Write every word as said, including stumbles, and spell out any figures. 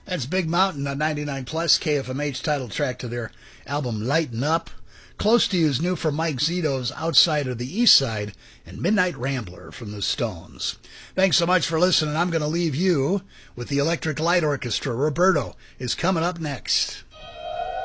That's Big Mountain on ninety-nine plus K F M H, title track to their album Lighten Up. Close to You is new from Mike Zito's Outside of the East Side, and Midnight Rambler from the Stones. Thanks so much for listening. I'm going to leave you with the Electric Light Orchestra. Roberto is coming up next.